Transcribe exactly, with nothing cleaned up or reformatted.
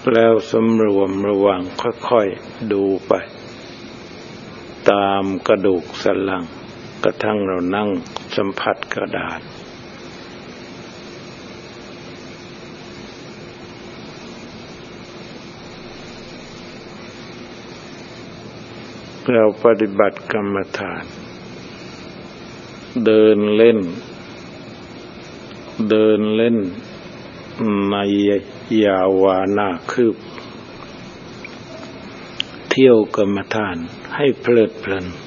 แล้วสำรวมระวังค่อยๆดูไปตามกระดูกสันหลังกระทั่งเรานั่งสัมผัสกระดาษเราปฏิบัติกรรมฐานเดินเล่นเดินเล่นในยาวานาคืบเที่ยวกรรมฐานให้เพลิดเพลิน